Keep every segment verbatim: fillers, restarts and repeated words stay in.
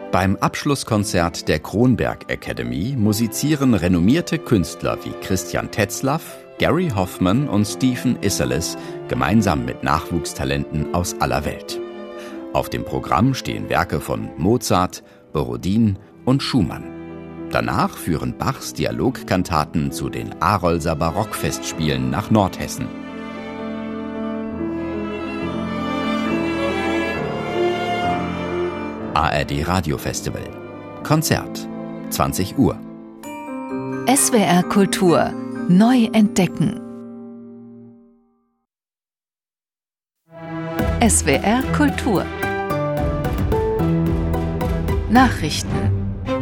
Beim Abschlusskonzert der Kronberg Academy musizieren renommierte Künstler wie Christian Tetzlaff, Gary Hoffman und Stephen Isserlis gemeinsam mit Nachwuchstalenten aus aller Welt. Auf dem Programm stehen Werke von Mozart, Borodin und Schumann. Danach führen Bachs Dialogkantaten zu den Arolser Barockfestspielen nach Nordhessen. A R D Radiofestival. Konzert. zwanzig Uhr. S W R Kultur. Neu entdecken. S W R Kultur. Nachrichten.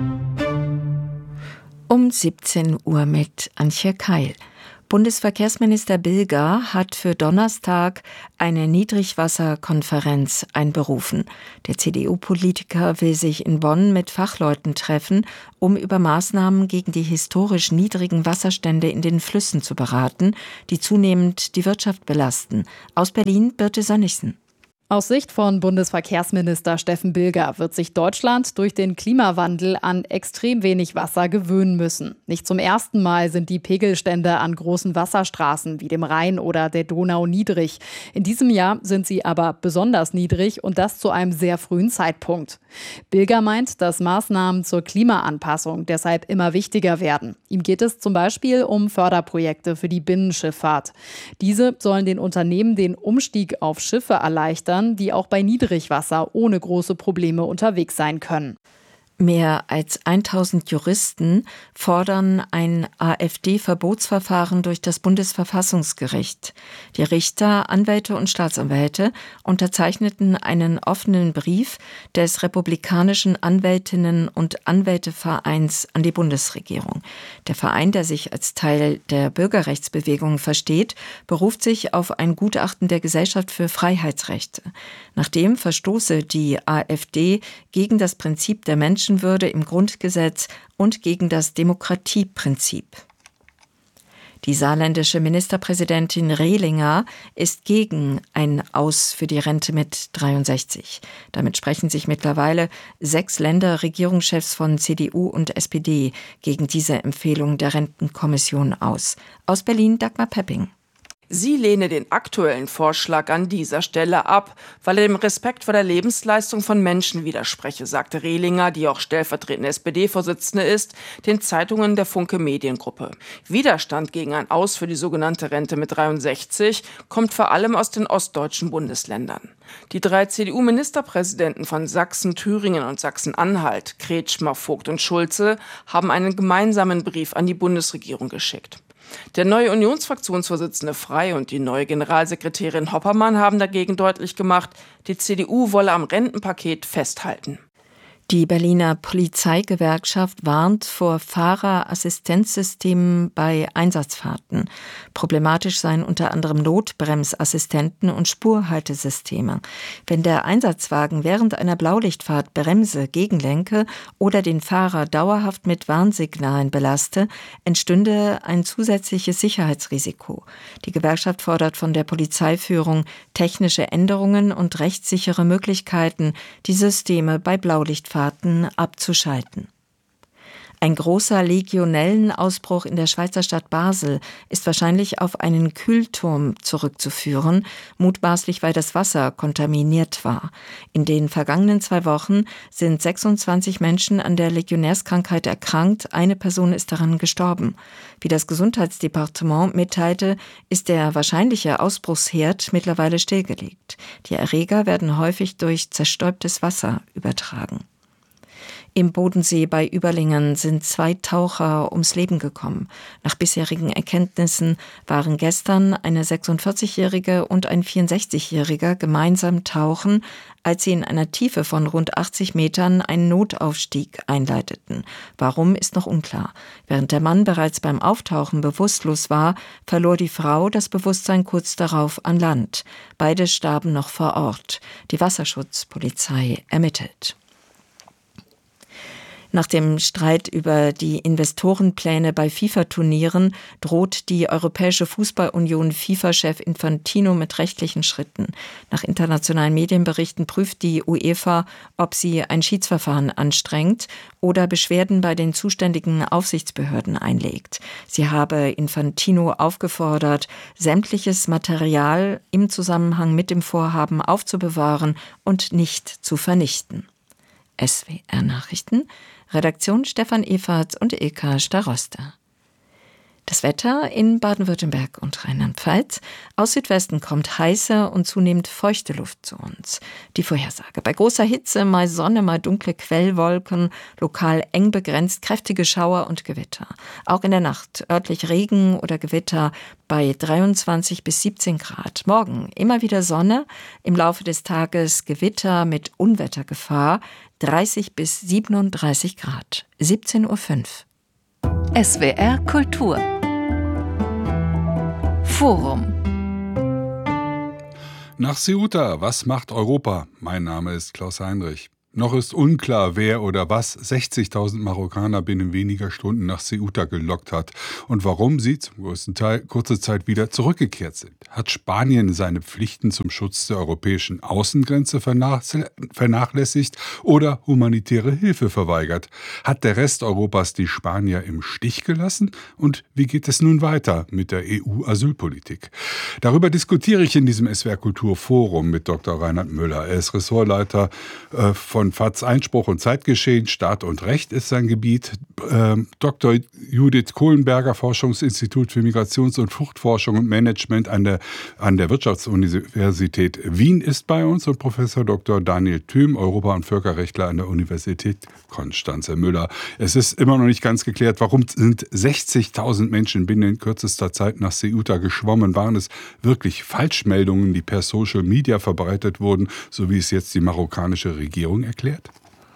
Um siebzehn Uhr mit Antje Keil. Bundesverkehrsminister Bilger hat für Donnerstag eine Niedrigwasserkonferenz einberufen. Der C D U-Politiker will sich in Bonn mit Fachleuten treffen, um über Maßnahmen gegen die historisch niedrigen Wasserstände in den Flüssen zu beraten, die zunehmend die Wirtschaft belasten. Aus Berlin Birte Sönnigsen. Aus Sicht von Bundesverkehrsminister Steffen Bilger wird sich Deutschland durch den Klimawandel an extrem wenig Wasser gewöhnen müssen. Nicht zum ersten Mal sind die Pegelstände an großen Wasserstraßen wie dem Rhein oder der Donau niedrig. In diesem Jahr sind sie aber besonders niedrig und das zu einem sehr frühen Zeitpunkt. Bilger meint, dass Maßnahmen zur Klimaanpassung deshalb immer wichtiger werden. Ihm geht es zum Beispiel um Förderprojekte für die Binnenschifffahrt. Diese sollen den Unternehmen den Umstieg auf Schiffe erleichtern, die auch bei Niedrigwasser ohne große Probleme unterwegs sein können. Mehr als tausend Juristen fordern ein AfD-Verbotsverfahren durch das Bundesverfassungsgericht. Die Richter, Anwälte und Staatsanwälte unterzeichneten einen offenen Brief des Republikanischen Anwältinnen- und Anwältevereins an die Bundesregierung. Der Verein, der sich als Teil der Bürgerrechtsbewegung versteht, beruft sich auf ein Gutachten der Gesellschaft für Freiheitsrechte. Nachdem verstoße die AfD gegen das Prinzip der Menschen Würde im Grundgesetz und gegen das Demokratieprinzip. Die saarländische Ministerpräsidentin Rehlinger ist gegen ein Aus für die Rente mit dreiundsechzig. Damit sprechen sich mittlerweile sechs Länderregierungschefs von C D U und S P D gegen diese Empfehlung der Rentenkommission aus. Aus Berlin Dagmar Pepping. Sie lehne den aktuellen Vorschlag an dieser Stelle ab, weil er dem Respekt vor der Lebensleistung von Menschen widerspreche, sagte Rehlinger, die auch stellvertretende S P D-Vorsitzende ist, den Zeitungen der Funke Mediengruppe. Widerstand gegen ein Aus für die sogenannte Rente mit dreiundsechzig kommt vor allem aus den ostdeutschen Bundesländern. Die drei C D U-Ministerpräsidenten von Sachsen, Thüringen und Sachsen-Anhalt, Kretschmer, Vogt und Schulze, haben einen gemeinsamen Brief an die Bundesregierung geschickt. Der neue Unionsfraktionsvorsitzende Frey und die neue Generalsekretärin Hoppermann haben dagegen deutlich gemacht, die C D U wolle am Rentenpaket festhalten. Die Berliner Polizeigewerkschaft warnt vor Fahrerassistenzsystemen bei Einsatzfahrten. Problematisch seien unter anderem Notbremsassistenten und Spurhaltesysteme. Wenn der Einsatzwagen während einer Blaulichtfahrt bremse, gegenlenke oder den Fahrer dauerhaft mit Warnsignalen belaste, entstünde ein zusätzliches Sicherheitsrisiko. Die Gewerkschaft fordert von der Polizeiführung technische Änderungen und rechtssichere Möglichkeiten, die Systeme bei Blaulichtfahrten abzuschalten. Ein großer Legionellenausbruch in der Schweizer Stadt Basel ist wahrscheinlich auf einen Kühlturm zurückzuführen, mutmaßlich weil das Wasser kontaminiert war. In den vergangenen zwei Wochen sind sechsundzwanzig Menschen an der Legionärskrankheit erkrankt, eine Person ist daran gestorben. Wie das Gesundheitsdepartement mitteilte, ist der wahrscheinliche Ausbruchsherd mittlerweile stillgelegt. Die Erreger werden häufig durch zerstäubtes Wasser übertragen. Im Bodensee bei Überlingen sind zwei Taucher ums Leben gekommen. Nach bisherigen Erkenntnissen waren gestern eine sechsundvierzigjährige und ein vierundsechzigjähriger gemeinsam tauchen, als sie in einer Tiefe von rund achtzig Metern einen Notaufstieg einleiteten. Warum, ist noch unklar. Während der Mann bereits beim Auftauchen bewusstlos war, verlor die Frau das Bewusstsein kurz darauf an Land. Beide starben noch vor Ort. Die Wasserschutzpolizei ermittelt. Nach dem Streit über die Investorenpläne bei FIFA-Turnieren droht die Europäische Fußballunion FIFA-Chef Infantino mit rechtlichen Schritten. Nach internationalen Medienberichten prüft die UEFA, ob sie ein Schiedsverfahren anstrengt oder Beschwerden bei den zuständigen Aufsichtsbehörden einlegt. Sie habe Infantino aufgefordert, sämtliches Material im Zusammenhang mit dem Vorhaben aufzubewahren und nicht zu vernichten. S W R-Nachrichten, Redaktion Stefan Everts und Ilka Starosta. Das Wetter in Baden-Württemberg und Rheinland-Pfalz. Aus Südwesten kommt heiße und zunehmend feuchte Luft zu uns. Die Vorhersage: Bei großer Hitze mal Sonne, mal dunkle Quellwolken, lokal eng begrenzt, kräftige Schauer und Gewitter. Auch in der Nacht örtlich Regen oder Gewitter bei dreiundzwanzig bis siebzehn Grad. Morgen immer wieder Sonne, im Laufe des Tages Gewitter mit Unwettergefahr, dreißig bis siebenunddreißig Grad. siebzehn Uhr fünf. S W R Kultur Forum. Nach Ceuta, was macht Europa? Mein Name ist Klaus Heinrich. Noch ist unklar, wer oder was sechzigtausend Marokkaner binnen weniger Stunden nach Ceuta gelockt hat und warum sie zum größten Teil kurze Zeit wieder zurückgekehrt sind. Hat Spanien seine Pflichten zum Schutz der europäischen Außengrenze vernachlässigt oder humanitäre Hilfe verweigert? Hat der Rest Europas die Spanier im Stich gelassen? Und wie geht es nun weiter mit der E U-Asylpolitik? Darüber diskutiere ich in diesem S W R Kulturforum mit Doktor Reinhard Müller. Er ist Ressortleiter äh, von Von F A Z Einspruch und Zeitgeschehen, Staat und Recht ist sein Gebiet. Ähm, Doktor Judith Kohlenberger, Forschungsinstitut für Migrations- und Fluchtforschung und Management an der, an der Wirtschaftsuniversität Wien ist bei uns und Professor Doktor Daniel Thüm, Europa- und Völkerrechtler an der Universität Konstanz. Herr Müller, es ist immer noch nicht ganz geklärt, warum sind sechzigtausend Menschen binnen kürzester Zeit nach Ceuta geschwommen? Waren es wirklich Falschmeldungen, die per Social Media verbreitet wurden, so wie es jetzt die marokkanische Regierung erklärt?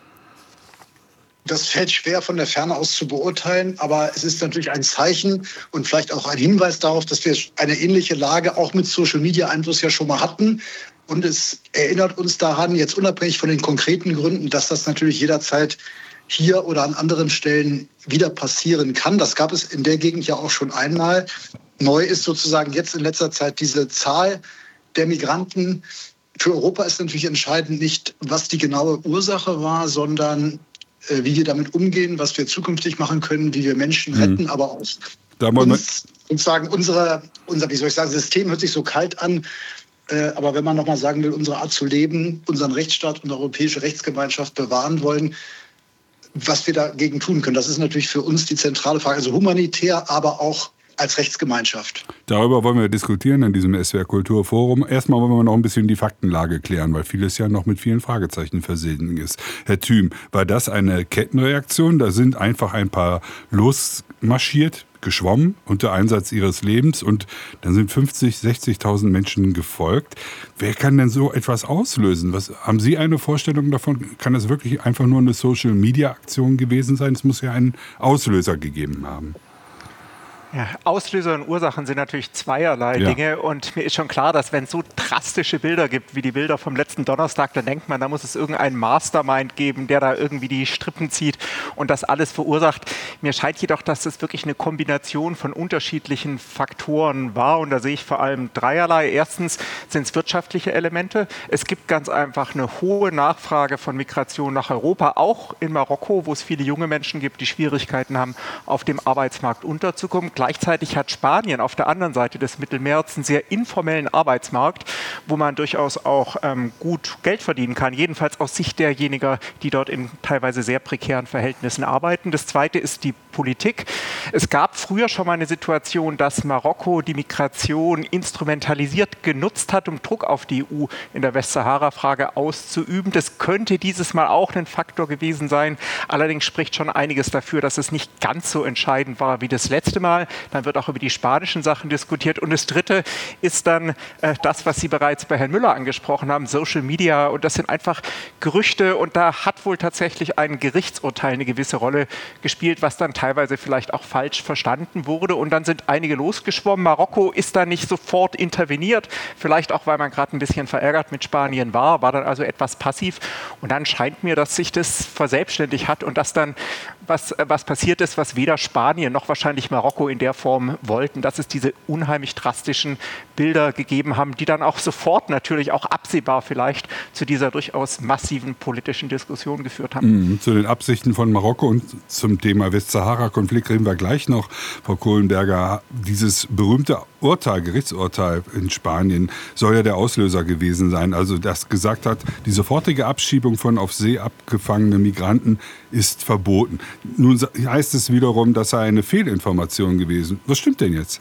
Das fällt schwer von der Ferne aus zu beurteilen, aber es ist natürlich ein Zeichen und vielleicht auch ein Hinweis darauf, dass wir eine ähnliche Lage auch mit Social-Media-Einfluss ja schon mal hatten. Und es erinnert uns daran, jetzt unabhängig von den konkreten Gründen, dass das natürlich jederzeit hier oder an anderen Stellen wieder passieren kann. Das gab es in der Gegend ja auch schon einmal. Neu ist sozusagen jetzt in letzter Zeit diese Zahl der Migranten. Für Europa ist natürlich entscheidend nicht, was die genaue Ursache war, sondern äh, wie wir damit umgehen, was wir zukünftig machen können, wie wir Menschen retten, mhm. aber auch da uns, sozusagen unsere, unser, wie soll ich sagen, System hört sich so kalt an, äh, aber wenn man nochmal sagen will, unsere Art zu leben, unseren Rechtsstaat und europäische Rechtsgemeinschaft bewahren wollen, was wir dagegen tun können, das ist natürlich für uns die zentrale Frage, also humanitär, aber auch als Rechtsgemeinschaft. Darüber wollen wir diskutieren in diesem S W R Kulturforum. Erstmal wollen wir noch ein bisschen die Faktenlage klären, weil vieles ja noch mit vielen Fragezeichen versehen ist. Herr Thüm, war das eine Kettenreaktion? Da sind einfach ein paar losmarschiert, geschwommen unter Einsatz ihres Lebens und dann sind fünfzig, sechzigtausend Menschen gefolgt. Wer kann denn so etwas auslösen? Was, haben Sie eine Vorstellung davon? Kann das wirklich einfach nur eine Social-Media-Aktion gewesen sein? Es muss ja einen Auslöser gegeben haben. Ja, Auslöser und Ursachen sind natürlich zweierlei ja. Dinge und mir ist schon klar, dass wenn es so drastische Bilder gibt, wie die Bilder vom letzten Donnerstag, dann denkt man, da muss es irgendeinen Mastermind geben, der da irgendwie die Strippen zieht und das alles verursacht. Mir scheint jedoch, dass das wirklich eine Kombination von unterschiedlichen Faktoren war und da sehe ich vor allem dreierlei. Erstens sind es wirtschaftliche Elemente. Es gibt ganz einfach eine hohe Nachfrage von Migration nach Europa, auch in Marokko, wo es viele junge Menschen gibt, die Schwierigkeiten haben, auf dem Arbeitsmarkt unterzukommen. Gleichzeitig hat Spanien auf der anderen Seite des Mittelmeers einen sehr informellen Arbeitsmarkt, wo man durchaus auch ähm, gut Geld verdienen kann, jedenfalls aus Sicht derjenigen, die dort in teilweise sehr prekären Verhältnissen arbeiten. Das Zweite ist die Politik. Es gab früher schon mal eine Situation, dass Marokko die Migration instrumentalisiert genutzt hat, um Druck auf die E U in der Westsahara-Frage auszuüben. Das könnte dieses Mal auch ein Faktor gewesen sein. Allerdings spricht schon einiges dafür, dass es nicht ganz so entscheidend war wie das letzte Mal. dann wird auch über die spanischen Sachen diskutiert. Und das Dritte ist dann äh, das, was Sie bereits bei Herrn Müller angesprochen haben, Social Media. Und das sind einfach Gerüchte. Und da hat wohl tatsächlich ein Gerichtsurteil eine gewisse Rolle gespielt, was dann teilweise vielleicht auch falsch verstanden wurde. Und dann sind einige losgeschwommen. Marokko ist da nicht sofort interveniert. Vielleicht auch, weil man gerade ein bisschen verärgert mit Spanien war, war dann also etwas passiv. Und dann scheint mir, dass sich das verselbstständigt hat und dass dann was, was passiert ist, was weder Spanien noch wahrscheinlich Marokko in der Form wollten, dass es diese unheimlich drastischen Bilder gegeben haben, die dann auch sofort natürlich auch absehbar vielleicht zu dieser durchaus massiven politischen Diskussion geführt haben. Mhm, zu den Absichten von Marokko und zum Thema Westsahara-Konflikt reden wir gleich noch, Frau Kohlenberger. Dieses berühmte Urteil, Gerichtsurteil in Spanien soll ja der Auslöser gewesen sein. Also das gesagt hat, die sofortige Abschiebung von auf See abgefangenen Migranten ist verboten. Nun heißt es wiederum, das sei eine Fehlinformation gewesen. Was stimmt denn jetzt?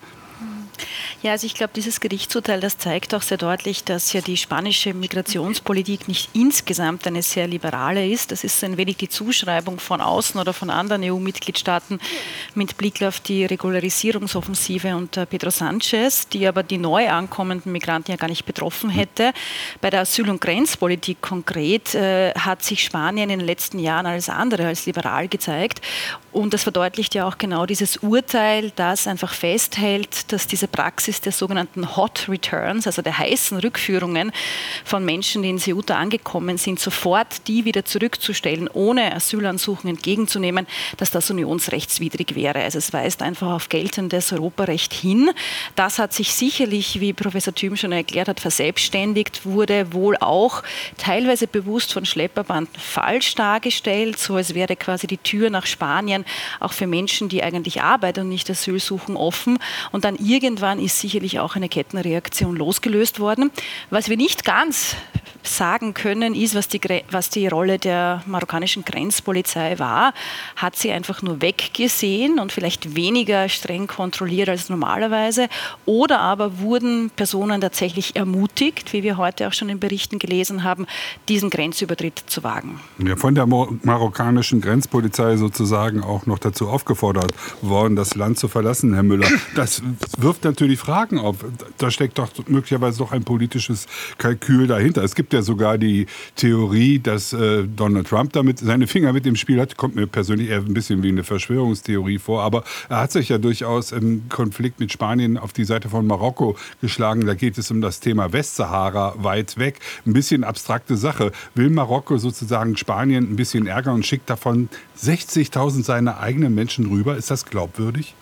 Ja, also ich glaube, dieses Gerichtsurteil, das zeigt auch sehr deutlich, dass ja die spanische Migrationspolitik nicht insgesamt eine sehr liberale ist. Das ist ein wenig die Zuschreibung von außen oder von anderen E U-Mitgliedstaaten mit Blick auf die Regularisierungsoffensive unter Pedro Sanchez, die aber die neu ankommenden Migranten ja gar nicht betroffen hätte. Bei der Asyl- und Grenzpolitik konkret äh, hat sich Spanien in den letzten Jahren alles andere als liberal gezeigt. Und das verdeutlicht ja auch genau dieses Urteil, das einfach festhält, dass diese Praxis der sogenannten Hot Returns, also der heißen Rückführungen von Menschen, die in Ceuta angekommen sind, sofort die wieder zurückzustellen, ohne Asylansuchen entgegenzunehmen, dass das unionsrechtswidrig wäre. Also es weist einfach auf geltendes Europarecht hin. Das hat sich sicherlich, wie Professor Thüm schon erklärt hat, verselbstständigt, wurde wohl auch teilweise bewusst von Schlepperbanden falsch dargestellt, so als wäre quasi die Tür nach Spanien auch für Menschen, die eigentlich arbeiten und nicht Asyl suchen, offen. Und dann irgendwann ist sicherlich auch eine Kettenreaktion losgelöst worden. Was wir nicht ganz sagen können, ist, was die, was die Rolle der marokkanischen Grenzpolizei war. Hat sie einfach nur weggesehen und vielleicht weniger streng kontrolliert als normalerweise? Oder aber wurden Personen tatsächlich ermutigt, wie wir heute auch schon in Berichten gelesen haben, diesen Grenzübertritt zu wagen? Ja, von der marokkanischen Grenzpolizei sozusagen auch noch dazu aufgefordert worden, das Land zu verlassen, Herr Müller. Das wirft natürlich Fragen auf. Da steckt doch möglicherweise doch ein politisches Kalkül dahinter. Es gibt ja sogar die Theorie, dass äh, Donald Trump damit seine Finger mit im Spiel hat. Kommt mir persönlich eher ein bisschen wie eine Verschwörungstheorie vor. Aber er hat sich ja durchaus im Konflikt mit Spanien auf die Seite von Marokko geschlagen. Da geht es um das Thema Westsahara weit weg. Ein bisschen abstrakte Sache. Will Marokko sozusagen Spanien ein bisschen ärgern und schickt davon sechzigtausend seiner eigenen Menschen rüber? Ist das glaubwürdig?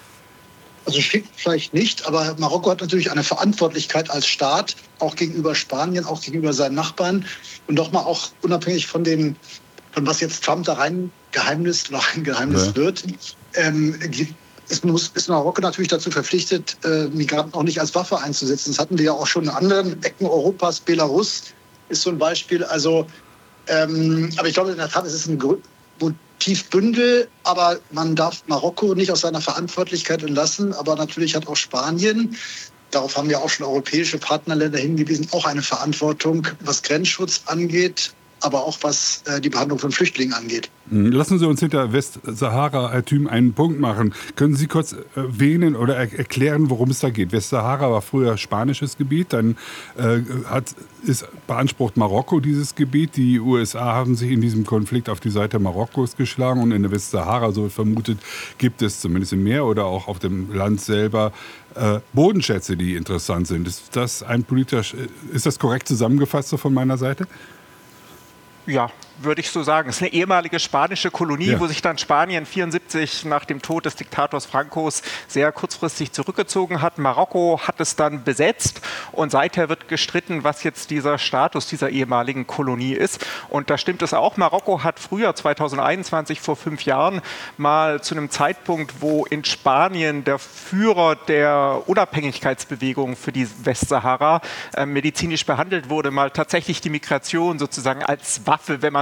Also schickt vielleicht nicht, aber Marokko hat natürlich eine Verantwortlichkeit als Staat, auch gegenüber Spanien, auch gegenüber seinen Nachbarn. Und nochmal auch unabhängig von dem, von was jetzt Trump da rein geheimnisst oder eingeheimnisst ja. wird, ähm, ist, muss, ist Marokko natürlich dazu verpflichtet, äh, Migranten auch nicht als Waffe einzusetzen. Das hatten wir ja auch schon in anderen Ecken Europas. Belarus ist so ein Beispiel. Also, ähm, aber ich glaube in der Tat, es ist ein Motivbündel, aber man darf Marokko nicht aus seiner Verantwortlichkeit entlassen. Aber natürlich hat auch Spanien, darauf haben ja auch schon europäische Partnerländer hingewiesen, auch eine Verantwortung, was Grenzschutz angeht, aber auch was äh, die Behandlung von Flüchtlingen angeht. Lassen Sie uns hinter Westsahara, Herr Thüm, einen Punkt machen. Können Sie kurz erwähnen oder er- erklären, worum es da geht? Westsahara war früher spanisches Gebiet, dann äh, hat, ist, beansprucht Marokko dieses Gebiet. Die U S A haben sich in diesem Konflikt auf die Seite Marokkos geschlagen und in der Westsahara, so vermutet, gibt es zumindest im Meer oder auch auf dem Land selber äh, Bodenschätze, die interessant sind. Ist das ein politisch, ist das korrekt zusammengefasst so von meiner Seite? Ja, würde ich so sagen. Es ist eine ehemalige spanische Kolonie, ja. wo sich dann Spanien vierundsiebzig nach dem Tod des Diktators Francos sehr kurzfristig zurückgezogen hat. Marokko hat es dann besetzt und seither wird gestritten, was jetzt dieser Status dieser ehemaligen Kolonie ist. Und da stimmt es auch. Marokko hat früher, zweitausendeinundzwanzig, vor fünf Jahren, mal zu einem Zeitpunkt, wo in Spanien der Führer der Unabhängigkeitsbewegung für die Westsahara äh, medizinisch behandelt wurde, mal tatsächlich die Migration sozusagen als Waffe, wenn man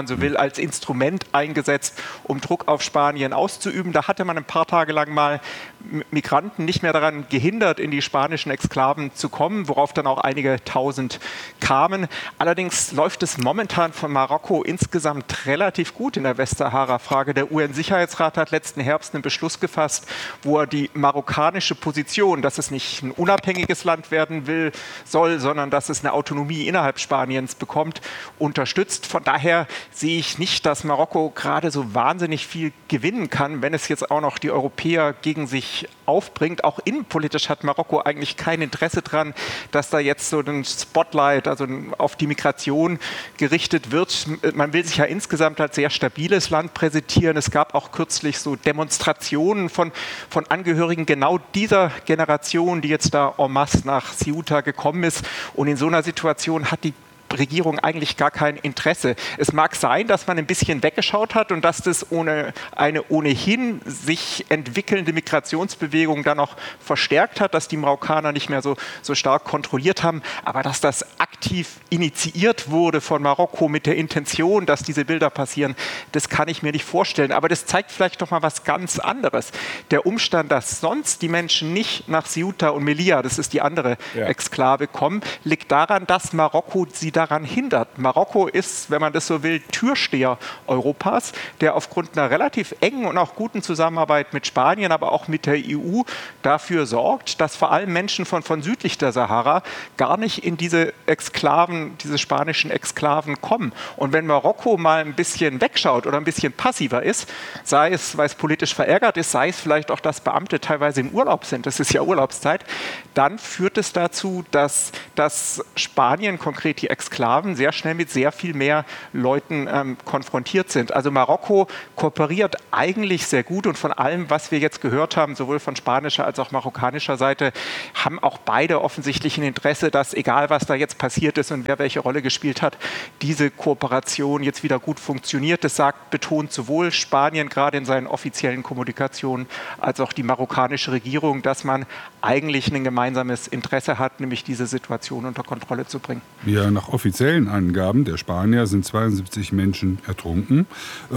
man so will, als Instrument eingesetzt, um Druck auf Spanien auszuüben. Da hatte man ein paar Tage lang mal Migranten nicht mehr daran gehindert, in die spanischen Exklaven zu kommen, worauf dann auch einige tausend kamen. Allerdings läuft es momentan von Marokko insgesamt relativ gut in der Westsahara-Frage. Der U N-Sicherheitsrat hat letzten Herbst einen Beschluss gefasst, wo er die marokkanische Position, dass es nicht ein unabhängiges Land werden will, soll, sondern dass es eine Autonomie innerhalb Spaniens bekommt, unterstützt. Von daher sehe ich nicht, dass Marokko gerade so wahnsinnig viel gewinnen kann, wenn es jetzt auch noch die Europäer gegen sich aufbringt. Auch innenpolitisch hat Marokko eigentlich kein Interesse daran, dass da jetzt so ein Spotlight, also auf die Migration gerichtet wird. Man will sich ja insgesamt als sehr stabiles Land präsentieren. Es gab auch kürzlich so Demonstrationen von, von Angehörigen genau dieser Generation, die jetzt da en masse nach Ceuta gekommen ist. Und in so einer Situation hat die Regierung eigentlich gar kein Interesse. Es mag sein, dass man ein bisschen weggeschaut hat und dass das ohne eine ohnehin sich entwickelnde Migrationsbewegung dann noch verstärkt hat, dass die Marokkaner nicht mehr so, so stark kontrolliert haben, aber dass das aktiv initiiert wurde von Marokko mit der Intention, dass diese Bilder passieren, das kann ich mir nicht vorstellen. Aber das zeigt vielleicht noch mal was ganz anderes. Der Umstand, dass sonst die Menschen nicht nach Ceuta und Melilla, das ist die andere ja. Exklave, kommen, liegt daran, dass Marokko sie da daran hindert. Marokko ist, wenn man das so will, Türsteher Europas, der aufgrund einer relativ engen und auch guten Zusammenarbeit mit Spanien, aber auch mit der E U dafür sorgt, dass vor allem Menschen von, von südlich der Sahara gar nicht in diese Exklaven, diese spanischen Exklaven kommen. Und wenn Marokko mal ein bisschen wegschaut oder ein bisschen passiver ist, sei es, weil es politisch verärgert ist, sei es vielleicht auch, dass Beamte teilweise im Urlaub sind, das ist ja Urlaubszeit, dann führt es dazu, dass, dass Spanien, konkret die Exklaven, sehr schnell mit sehr viel mehr Leuten ähm, konfrontiert sind. Also Marokko kooperiert eigentlich sehr gut und von allem, was wir jetzt gehört haben, sowohl von spanischer als auch marokkanischer Seite, haben auch beide offensichtlich ein Interesse, dass egal was da jetzt passiert ist und wer welche Rolle gespielt hat, diese Kooperation jetzt wieder gut funktioniert. Das sagt, betont sowohl Spanien gerade in seinen offiziellen Kommunikationen als auch die marokkanische Regierung, dass man eigentlich ein gemeinsames Interesse hat, nämlich diese Situation unter Kontrolle zu bringen. Ja, nach offiziellen Angaben der Spanier sind zweiundsiebzig Menschen ertrunken.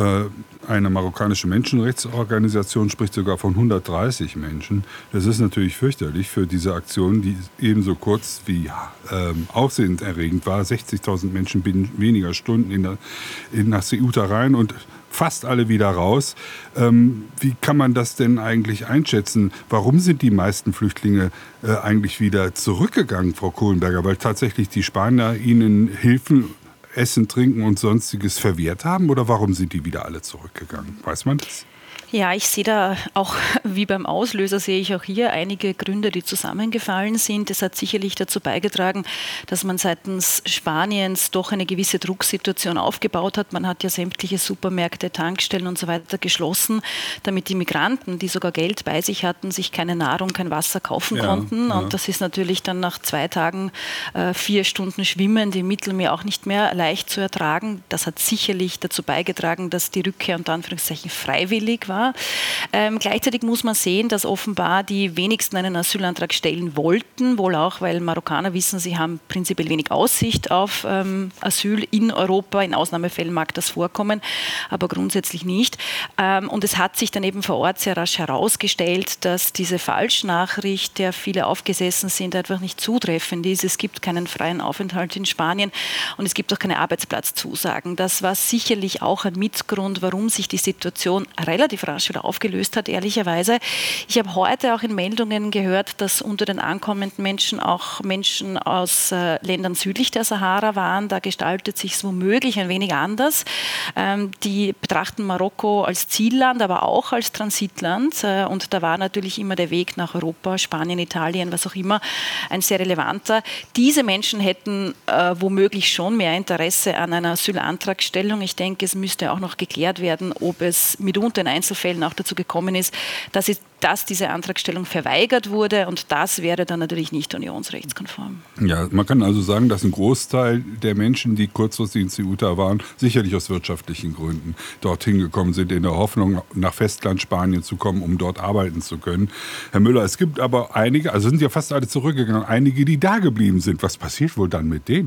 Eine marokkanische Menschenrechtsorganisation spricht sogar von hundertdreißig Menschen. Das ist natürlich fürchterlich für diese Aktion, die ebenso kurz wie ähm, aufsehenerregend war. sechzigtausend Menschen binnen weniger Stunden in der, in, nach Ceuta rein und fast alle wieder raus. Ähm, wie kann man das denn eigentlich einschätzen? Warum sind die meisten Flüchtlinge äh, eigentlich wieder zurückgegangen, Frau Kohlenberger? Weil tatsächlich die Spanier ihnen Hilfen, Essen, Trinken und Sonstiges verwehrt haben? Oder warum sind die wieder alle zurückgegangen? Weiß man das? Ja, ich sehe da auch, wie beim Auslöser, sehe ich auch hier einige Gründe, die zusammengefallen sind. Es hat sicherlich dazu beigetragen, dass man seitens Spaniens doch eine gewisse Drucksituation aufgebaut hat. Man hat ja sämtliche Supermärkte, Tankstellen und so weiter geschlossen, damit die Migranten, die sogar Geld bei sich hatten, sich keine Nahrung, kein Wasser kaufen ja, konnten. Ja. Und das ist natürlich dann nach zwei Tagen äh, vier Stunden Schwimmen im Mittelmeer auch nicht mehr leicht zu ertragen. Das hat sicherlich dazu beigetragen, dass die Rückkehr unter Anführungszeichen freiwillig war. Ähm, gleichzeitig muss man sehen, dass offenbar die wenigsten einen Asylantrag stellen wollten, wohl auch, weil Marokkaner wissen, sie haben prinzipiell wenig Aussicht auf ähm, Asyl in Europa. In Ausnahmefällen mag das vorkommen, aber grundsätzlich nicht. Ähm, und es hat sich dann eben vor Ort sehr rasch herausgestellt, dass diese Falschnachricht, der viele aufgesessen sind, einfach nicht zutreffend ist. Es gibt keinen freien Aufenthalt in Spanien und es gibt auch keine Arbeitsplatzzusagen. Das war sicherlich auch ein Mitgrund, warum sich die Situation relativ rasch wieder aufgelöst hat, ehrlicherweise. Ich habe heute auch in Meldungen gehört, dass unter den ankommenden Menschen auch Menschen aus äh, Ländern südlich der Sahara waren. Da gestaltet sich es womöglich ein wenig anders. Ähm, die betrachten Marokko als Zielland, aber auch als Transitland. Äh, und da war natürlich immer der Weg nach Europa, Spanien, Italien, was auch immer, ein sehr relevanter. Diese Menschen hätten äh, womöglich schon mehr Interesse an einer Asylantragstellung. Ich denke, es müsste auch noch geklärt werden, ob es mitunter in Einzelfällen auch dazu gekommen ist, dass, es, dass diese Antragstellung verweigert wurde und das wäre dann natürlich nicht unionsrechtskonform. Ja, man kann also sagen, dass ein Großteil der Menschen, die kurzfristig in Ceuta waren, sicherlich aus wirtschaftlichen Gründen dorthin gekommen sind, in der Hoffnung, nach Festland Spanien zu kommen, um dort arbeiten zu können. Herr Müller, es gibt aber einige, also sind ja fast alle zurückgegangen, einige, die da geblieben sind. Was passiert wohl dann mit denen?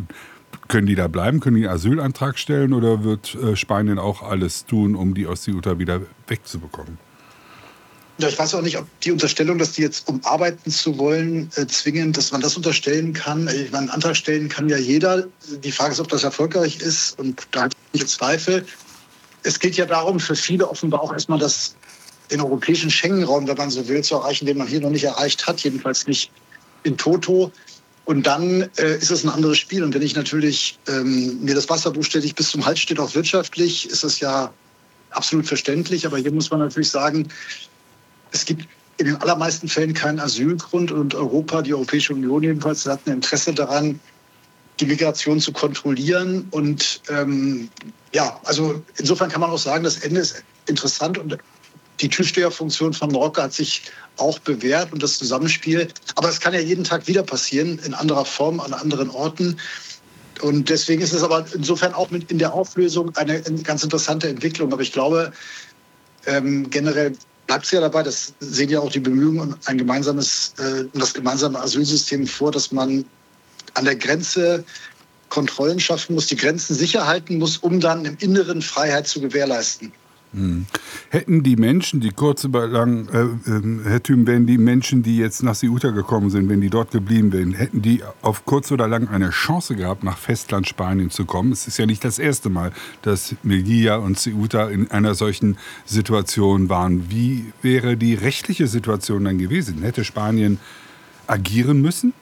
Können die da bleiben? Können die einen Asylantrag stellen oder wird äh, Spanien auch alles tun, um die aus Ceuta wieder wegzubekommen? Ja, ich weiß auch nicht, ob die Unterstellung, dass die jetzt, um arbeiten zu wollen, äh, zwingend, dass man das unterstellen kann. Ich meine, einen Antrag stellen kann ja jeder. Die Frage ist, ob das erfolgreich ist. Und da habe ich Zweifel. Es geht ja darum, für viele offenbar auch erstmal das, den europäischen Schengen-Raum, wenn man so will, zu erreichen, den man hier noch nicht erreicht hat. Jedenfalls nicht in toto. Und dann äh, ist es ein anderes Spiel. Und wenn ich natürlich ähm, mir das Wasser buchstäblich bis zum Hals steht, auch wirtschaftlich, ist das ja absolut verständlich. Aber hier muss man natürlich sagen, es gibt in den allermeisten Fällen keinen Asylgrund und Europa, die Europäische Union jedenfalls, hat ein Interesse daran, die Migration zu kontrollieren. Und ähm, ja, also insofern kann man auch sagen, das Ende ist interessant und die Türsteherfunktion von Marokko hat sich auch bewährt und das Zusammenspiel. Aber es kann ja jeden Tag wieder passieren, in anderer Form, an anderen Orten. Und deswegen ist es aber insofern auch mit in der Auflösung eine, eine ganz interessante Entwicklung. Aber ich glaube, ähm, generell bleibt es ja dabei, das sehen ja auch die Bemühungen, ein gemeinsames, äh, das gemeinsame Asylsystem vor, dass man an der Grenze Kontrollen schaffen muss, die Grenzen sicher halten muss, um dann im Inneren Freiheit zu gewährleisten. Hm. Hätten die Menschen, die kurz über lang, äh, äh, Herr Thüm, wenn die Menschen, die jetzt nach Ceuta gekommen sind, wenn die dort geblieben wären, hätten die auf kurz oder lang eine Chance gehabt, nach Festland Spanien zu kommen? Es ist ja nicht das erste Mal, dass Melilla und Ceuta in einer solchen Situation waren. Wie wäre die rechtliche Situation dann gewesen? Hätte Spanien agieren müssen?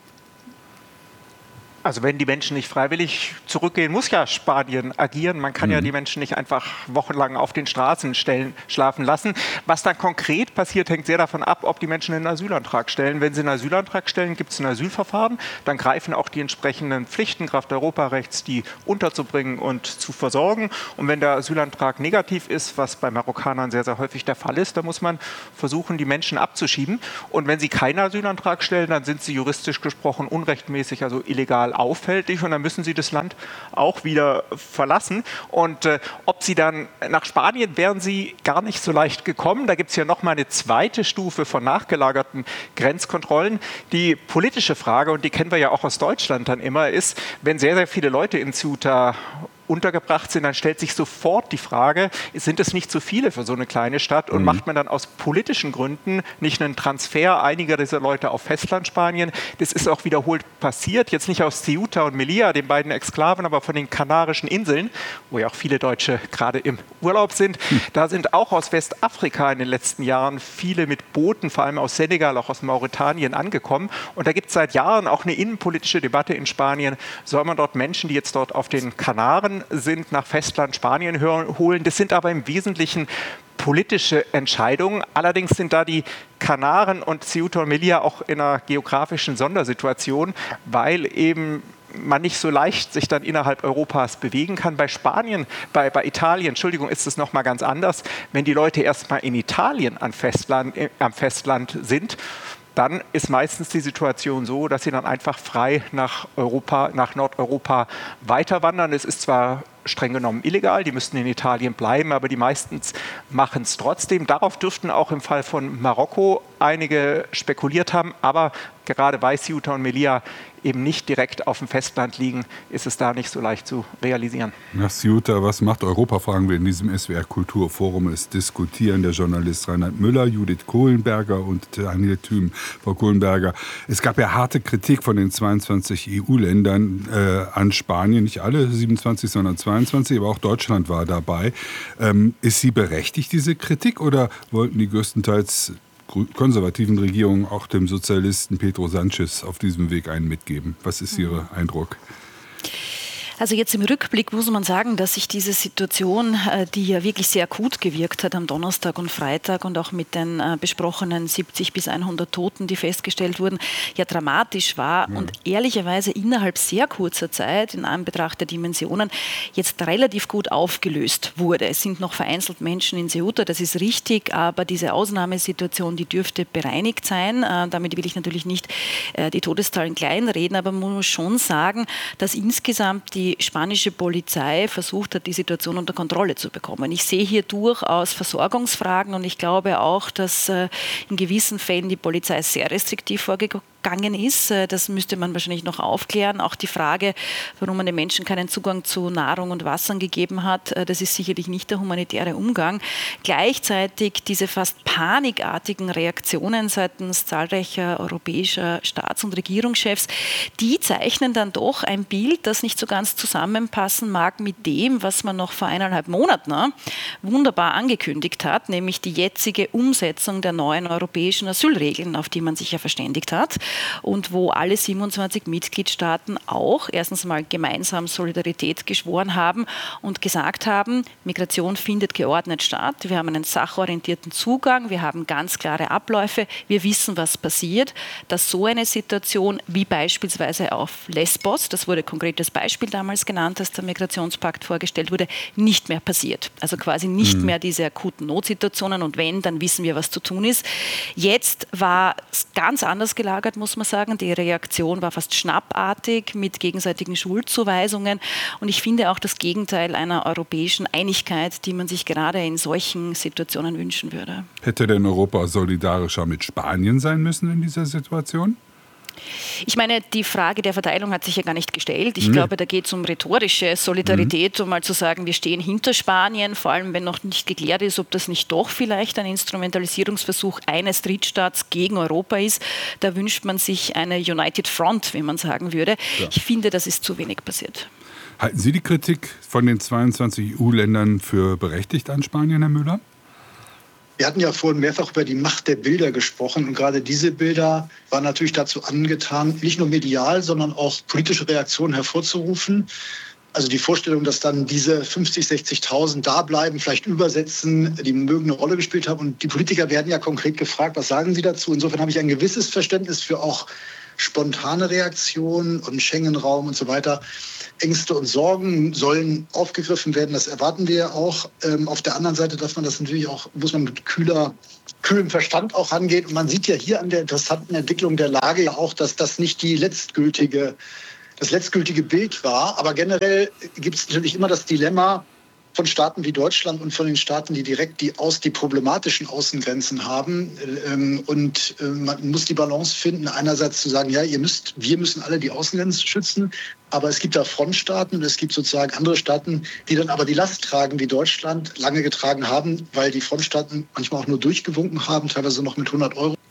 Also wenn die Menschen nicht freiwillig zurückgehen, muss ja Spanien agieren. Man kann mhm. ja die Menschen nicht einfach wochenlang auf den Straßen stellen, schlafen lassen. Was dann konkret passiert, hängt sehr davon ab, ob die Menschen einen Asylantrag stellen. Wenn sie einen Asylantrag stellen, gibt es ein Asylverfahren. Dann greifen auch die entsprechenden Pflichten Kraft Europarechts, die unterzubringen und zu versorgen. Und wenn der Asylantrag negativ ist, was bei Marokkanern sehr, sehr häufig der Fall ist, dann muss man versuchen, die Menschen abzuschieben. Und wenn sie keinen Asylantrag stellen, dann sind sie juristisch gesprochen unrechtmäßig, also illegal auffällig und dann müssen sie das Land auch wieder verlassen. Und äh, ob sie dann nach Spanien wären sie gar nicht so leicht gekommen. Da gibt es ja noch mal eine zweite Stufe von nachgelagerten Grenzkontrollen. Die politische Frage, und die kennen wir ja auch aus Deutschland dann immer, ist, wenn sehr, sehr viele Leute in Ceuta untergebracht sind, dann stellt sich sofort die Frage, sind es nicht zu viele für so eine kleine Stadt und mhm. macht man dann aus politischen Gründen nicht einen Transfer einiger dieser Leute auf Festlandspanien? Das ist auch wiederholt passiert, jetzt nicht aus Ceuta und Melilla, den beiden Exklaven, aber von den Kanarischen Inseln, wo ja auch viele Deutsche gerade im Urlaub sind. Mhm. Da sind auch aus Westafrika in den letzten Jahren viele mit Booten, vor allem aus Senegal, auch aus Mauretanien angekommen. Und da gibt es seit Jahren auch eine innenpolitische Debatte in Spanien. Soll man dort Menschen, die jetzt dort auf den Kanaren sind, nach Festland Spanien holen. Das sind aber im Wesentlichen politische Entscheidungen. Allerdings sind da die Kanaren und Ceuta und Melilla auch in einer geografischen Sondersituation, weil eben man nicht so leicht sich dann innerhalb Europas bewegen kann. Bei Spanien, bei, bei Italien, Entschuldigung, ist es nochmal ganz anders. Wenn die Leute erstmal in Italien am Festland, äh, am Festland sind, dann ist meistens die Situation so, dass sie dann einfach frei nach Europa, nach Nordeuropa weiterwandern. Es ist zwar streng genommen illegal, die müssten in Italien bleiben, aber die meisten machen es trotzdem. Darauf dürften auch im Fall von Marokko einige spekuliert haben, aber gerade weil Ceuta und Melilla eben nicht direkt auf dem Festland liegen, ist es da nicht so leicht zu realisieren. Nach Ceuta, was macht Europa, fragen wir in diesem S W R Kulturforum. Es diskutieren der Journalist Reinhard Müller, Judith Kohlenberger und Daniel Thüm. Frau Kohlenberger, es gab ja harte Kritik von den zweiundzwanzig E U-Ländern äh, an Spanien, nicht alle siebenundzwanzig, sondern zweiundzwanzig, aber auch Deutschland war dabei. Ähm, ist sie berechtigt, diese Kritik, oder wollten die größtenteils konservativen Regierungen auch dem Sozialisten Pedro Sánchez auf diesem Weg einen mitgeben? Was ist Ihr Eindruck? Also jetzt im Rückblick muss man sagen, dass sich diese Situation, die ja wirklich sehr akut gewirkt hat am Donnerstag und Freitag und auch mit den besprochenen siebzig bis hundert Toten, die festgestellt wurden, ja dramatisch war ja. und ehrlicherweise innerhalb sehr kurzer Zeit in Anbetracht der Dimensionen jetzt relativ gut aufgelöst wurde. Es sind noch vereinzelt Menschen in Ceuta, das ist richtig, aber diese Ausnahmesituation, die dürfte bereinigt sein. Damit will ich natürlich nicht die Todeszahlen kleinreden, aber man muss schon sagen, dass insgesamt die Die spanische Polizei versucht hat, die Situation unter Kontrolle zu bekommen. Ich sehe hier durchaus Versorgungsfragen und ich glaube auch, dass äh, in gewissen Fällen die Polizei sehr restriktiv vorgegangen gegangen ist. Das müsste man wahrscheinlich noch aufklären. Auch die Frage, warum man den Menschen keinen Zugang zu Nahrung und Wasser gegeben hat, das ist sicherlich nicht der humanitäre Umgang. Gleichzeitig diese fast panikartigen Reaktionen seitens zahlreicher europäischer Staats- und Regierungschefs, die zeichnen dann doch ein Bild, das nicht so ganz zusammenpassen mag mit dem, was man noch vor eineinhalb Monaten wunderbar angekündigt hat, nämlich die jetzige Umsetzung der neuen europäischen Asylregeln, auf die man sich ja verständigt hat. Und wo alle siebenundzwanzig Mitgliedstaaten auch erstens mal gemeinsam Solidarität geschworen haben und gesagt haben, Migration findet geordnet statt, wir haben einen sachorientierten Zugang, wir haben ganz klare Abläufe, wir wissen, was passiert, dass so eine Situation wie beispielsweise auf Lesbos, das wurde ein konkretes Beispiel damals genannt, als der Migrationspakt vorgestellt wurde, nicht mehr passiert. Also quasi nicht mhm. mehr diese akuten Notsituationen und wenn, dann wissen wir, was zu tun ist. Jetzt war es ganz anders gelagert, muss man sagen. Die Reaktion war fast schnappartig mit gegenseitigen Schuldzuweisungen. Und ich finde auch das Gegenteil einer europäischen Einigkeit, die man sich gerade in solchen Situationen wünschen würde. Hätte denn Europa solidarischer mit Spanien sein müssen in dieser Situation? Ich meine, die Frage der Verteilung hat sich ja gar nicht gestellt. Ich mhm. glaube, da geht es um rhetorische Solidarität, mhm. um mal zu sagen, wir stehen hinter Spanien, vor allem wenn noch nicht geklärt ist, ob das nicht doch vielleicht ein Instrumentalisierungsversuch eines Drittstaats gegen Europa ist. Da wünscht man sich eine United Front, wie man sagen würde. Ja. Ich finde, das ist zu wenig passiert. Halten Sie die Kritik von den zweiundzwanzig E U-Ländern für berechtigt an Spanien, Herr Müller? Wir hatten ja vorhin mehrfach über die Macht der Bilder gesprochen und gerade diese Bilder waren natürlich dazu angetan, nicht nur medial, sondern auch politische Reaktionen hervorzurufen. Also die Vorstellung, dass dann diese fünfzig, sechzigtausend da bleiben, vielleicht übersetzen, die mögen eine Rolle gespielt haben. Und die Politiker werden ja konkret gefragt, was sagen sie dazu? Insofern habe ich ein gewisses Verständnis für auch spontane Reaktionen und Schengen-Raum und so weiter. Ängste und Sorgen sollen aufgegriffen werden, das erwarten wir auch. Ähm, auf der anderen Seite darf man das natürlich auch, muss man mit kühler, kühlem Verstand auch rangehen. Und man sieht ja hier an der interessanten Entwicklung der Lage ja auch, dass das nicht die letztgültige, das letztgültige Bild war. Aber generell gibt es natürlich immer das Dilemma von Staaten wie Deutschland und von den Staaten, die direkt die, aus, die problematischen Außengrenzen haben. Ähm, und äh, man muss die Balance finden, einerseits zu sagen, ja, ihr müsst, wir müssen alle die Außengrenzen schützen, aber es gibt da Frontstaaten und es gibt sozusagen andere Staaten, die dann aber die Last tragen, wie Deutschland lange getragen haben, weil die Frontstaaten manchmal auch nur durchgewunken haben, teilweise noch mit hundert Euro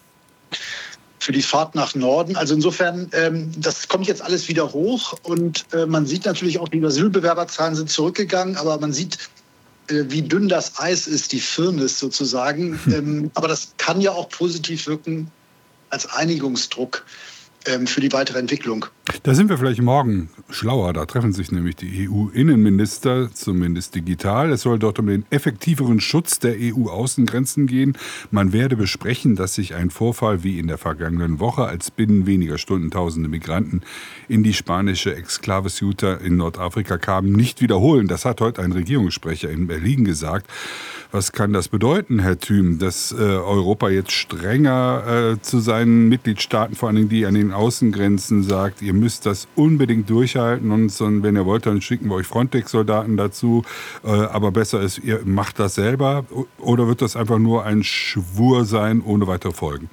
für die Fahrt nach Norden. Also insofern, ähm, das kommt jetzt alles wieder hoch und äh, man sieht natürlich auch, die Asylbewerberzahlen sind zurückgegangen, aber man sieht, äh, wie dünn das Eis ist, die Firnis sozusagen. Ähm, aber das kann ja auch positiv wirken als Einigungsdruck ähm, für die weitere Entwicklung. Da sind wir vielleicht morgen schlauer. Da treffen sich nämlich die E U-Innenminister, zumindest digital. Es soll dort um den effektiveren Schutz der E U-Außengrenzen gehen. Man werde besprechen, dass sich ein Vorfall wie in der vergangenen Woche, als binnen weniger Stunden tausende Migranten in die spanische Exklave Ceuta in Nordafrika kamen, nicht wiederholen. Das hat heute ein Regierungssprecher in Berlin gesagt. Was kann das bedeuten, Herr Thüm, dass äh, Europa jetzt strenger äh, zu seinen Mitgliedstaaten, vor allem die an den Außengrenzen, sagt, ihr müsst das unbedingt durchhalten und wenn ihr wollt, dann schicken wir euch Frontex-Soldaten dazu. Äh, aber besser ist, ihr macht das selber. Oder wird das einfach nur ein Schwur sein, ohne weitere Folgen?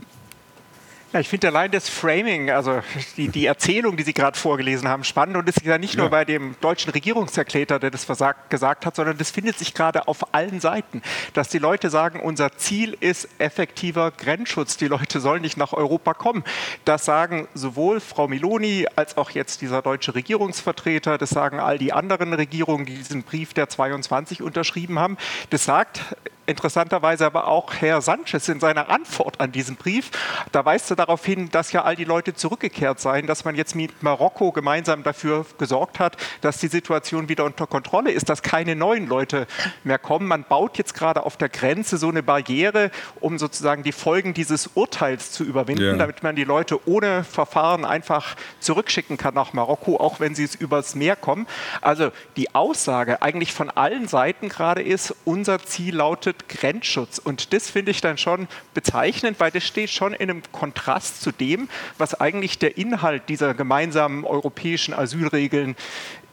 Ja, ich finde allein das Framing, also die, die Erzählung, die Sie gerade vorgelesen haben, spannend. Und das ist ja nicht nur ja. bei dem deutschen Regierungserklärer, der das versagt, gesagt hat, sondern das findet sich gerade auf allen Seiten. Dass die Leute sagen, unser Ziel ist effektiver Grenzschutz. Die Leute sollen nicht nach Europa kommen. Das sagen sowohl Frau Meloni als auch jetzt dieser deutsche Regierungsvertreter. Das sagen all die anderen Regierungen, die diesen Brief der zweiundzwanzig unterschrieben haben. Das sagt interessanterweise aber auch Herr Sanchez in seiner Antwort an diesen Brief. Da weist er darauf hin, dass ja all die Leute zurückgekehrt seien, dass man jetzt mit Marokko gemeinsam dafür gesorgt hat, dass die Situation wieder unter Kontrolle ist, dass keine neuen Leute mehr kommen. Man baut jetzt gerade auf der Grenze so eine Barriere, um sozusagen die Folgen dieses Urteils zu überwinden, ja. damit man die Leute ohne Verfahren einfach zurückschicken kann nach Marokko, auch wenn sie es übers Meer kommen. Also die Aussage eigentlich von allen Seiten gerade ist, unser Ziel lautet Grenzschutz. Und das finde ich dann schon bezeichnend, weil das steht schon in einem Kontrast zu dem, was eigentlich der Inhalt dieser gemeinsamen europäischen Asylregeln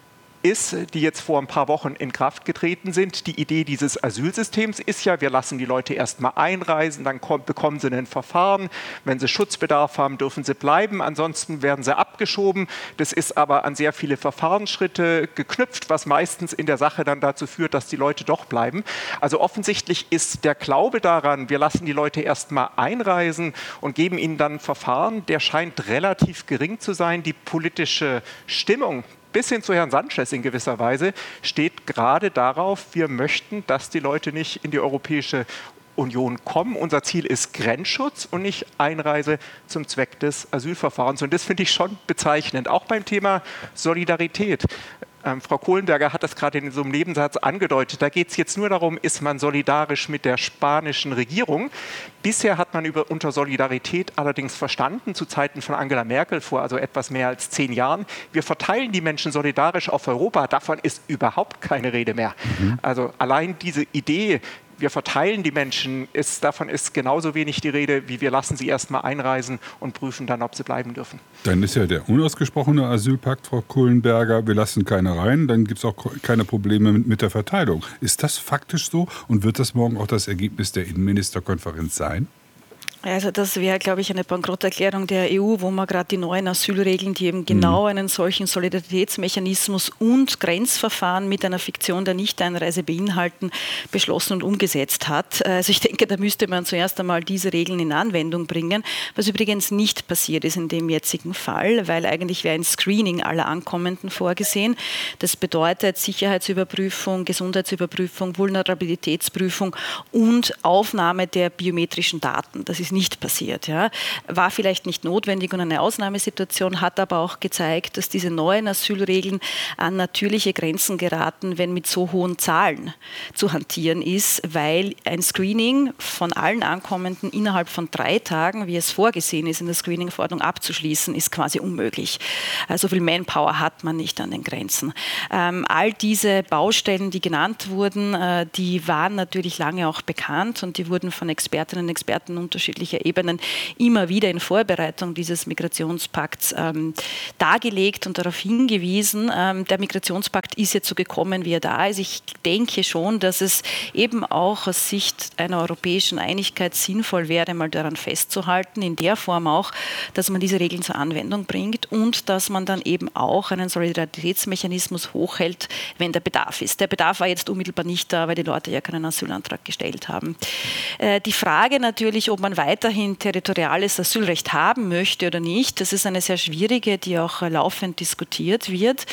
ist, die jetzt vor ein paar Wochen in Kraft getreten sind. Die Idee dieses Asylsystems ist ja, wir lassen die Leute erstmal einreisen, dann kommt, bekommen sie ein Verfahren. Wenn sie Schutzbedarf haben, dürfen sie bleiben, ansonsten werden sie abgeschoben. Das ist aber an sehr viele Verfahrensschritte geknüpft, was meistens in der Sache dann dazu führt, dass die Leute doch bleiben. Also offensichtlich ist der Glaube daran, wir lassen die Leute erstmal einreisen und geben ihnen dann ein Verfahren, der scheint relativ gering zu sein. Die politische Stimmung bis hin zu Herrn Sanchez in gewisser Weise steht gerade darauf, wir möchten, dass die Leute nicht in die Europäische Union kommen. Unser Ziel ist Grenzschutz und nicht Einreise zum Zweck des Asylverfahrens. Und das finde ich schon bezeichnend, auch beim Thema Solidarität. Ähm, Frau Kohlenberger hat das gerade in so einem Nebensatz angedeutet. Da geht es jetzt nur darum, ist man solidarisch mit der spanischen Regierung. Bisher hat man über, unter Solidarität allerdings verstanden, zu Zeiten von Angela Merkel vor also etwas mehr als zehn Jahren, wir verteilen die Menschen solidarisch auf Europa. Davon ist überhaupt keine Rede mehr. Mhm. Also allein diese Idee, wir verteilen die Menschen, ist, davon ist genauso wenig die Rede, wie wir lassen sie erstmal einreisen und prüfen dann, ob sie bleiben dürfen. Dann ist ja der unausgesprochene Asylpakt, Frau Kohlenberger, wir lassen keine rein, dann gibt es auch keine Probleme mit, mit der Verteilung. Ist das faktisch so und wird das morgen auch das Ergebnis der Innenministerkonferenz sein? Also das wäre, glaube ich, eine Bankrotterklärung der E U, wo man gerade die neuen Asylregeln, die eben genau einen solchen Solidaritätsmechanismus und Grenzverfahren mit einer Fiktion der Nichteinreise beinhalten, beschlossen und umgesetzt hat. Also ich denke, da müsste man zuerst einmal diese Regeln in Anwendung bringen, was übrigens nicht passiert ist in dem jetzigen Fall, weil eigentlich wäre ein Screening aller Ankommenden vorgesehen. Das bedeutet Sicherheitsüberprüfung, Gesundheitsüberprüfung, Vulnerabilitätsprüfung und Aufnahme der biometrischen Daten. Das ist nicht passiert. Ja. War vielleicht nicht notwendig und eine Ausnahmesituation, hat aber auch gezeigt, dass diese neuen Asylregeln an natürliche Grenzen geraten, wenn mit so hohen Zahlen zu hantieren ist, weil ein Screening von allen Ankommenden innerhalb von drei Tagen, wie es vorgesehen ist, in der Screening-Verordnung abzuschließen, ist quasi unmöglich. So viel Manpower hat man nicht an den Grenzen. Ähm, all diese Baustellen, die genannt wurden, äh, die waren natürlich lange auch bekannt und die wurden von Expertinnen und Experten unterschiedlich Ebenen immer wieder in Vorbereitung dieses Migrationspakts ähm, dargelegt und darauf hingewiesen. Ähm, der Migrationspakt ist jetzt so gekommen, wie er da ist. Ich denke schon, dass es eben auch aus Sicht einer europäischen Einigkeit sinnvoll wäre, mal daran festzuhalten, in der Form auch, dass man diese Regeln zur Anwendung bringt und dass man dann eben auch einen Solidaritätsmechanismus hochhält, wenn der Bedarf ist. Der Bedarf war jetzt unmittelbar nicht da, weil die Leute ja keinen Asylantrag gestellt haben. Äh, die Frage natürlich, ob man weiterhin territoriales Asylrecht haben möchte oder nicht, das ist eine sehr schwierige, die auch laufend diskutiert wird.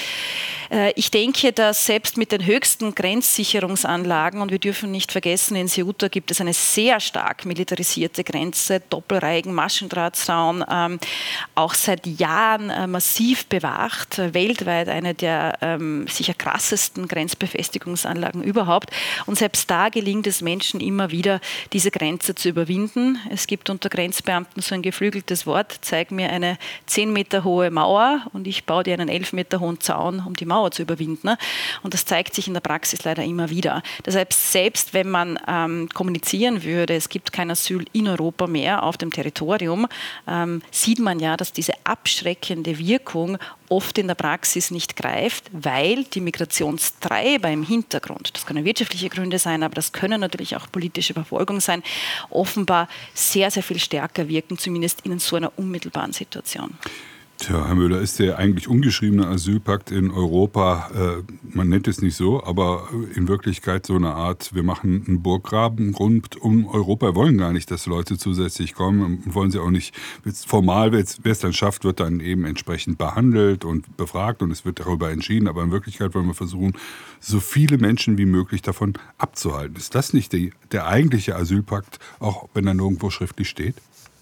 Ich denke, dass selbst mit den höchsten Grenzsicherungsanlagen, und wir dürfen nicht vergessen, in Ceuta gibt es eine sehr stark militarisierte Grenze, doppelreihigen Maschendrahtzaun, ähm, auch seit Jahren äh, massiv bewacht, äh, weltweit eine der ähm, sicher krassesten Grenzbefestigungsanlagen überhaupt. Und selbst da gelingt es Menschen immer wieder, diese Grenze zu überwinden. Es gibt unter Grenzbeamten so ein geflügeltes Wort, zeig mir eine zehn Meter hohe Mauer und ich baue dir einen elf Meter hohen Zaun, um die Mauer zu überwinden. Und das zeigt sich in der Praxis leider immer wieder. Deshalb, selbst wenn man ähm, kommunizieren würde, es gibt kein Asyl in Europa mehr auf dem Territorium, ähm, sieht man ja, dass diese abschreckende Wirkung oft in der Praxis nicht greift, weil die Migrationstreiber im Hintergrund, das können wirtschaftliche Gründe sein, aber das können natürlich auch politische Verfolgung sein, offenbar sehr, sehr viel stärker wirken, zumindest in so einer unmittelbaren Situation. Tja, Herr Müller, ist der eigentlich ungeschriebene Asylpakt in Europa, äh, man nennt es nicht so, aber in Wirklichkeit so eine Art, wir machen einen Burggraben rund um Europa, wir wollen gar nicht, dass Leute zusätzlich kommen, wollen sie auch nicht, formal, wer es dann schafft, wird dann eben entsprechend behandelt und befragt und es wird darüber entschieden, aber in Wirklichkeit wollen wir versuchen, so viele Menschen wie möglich davon abzuhalten. Ist das nicht die, der eigentliche Asylpakt, auch wenn er nirgendwo schriftlich steht?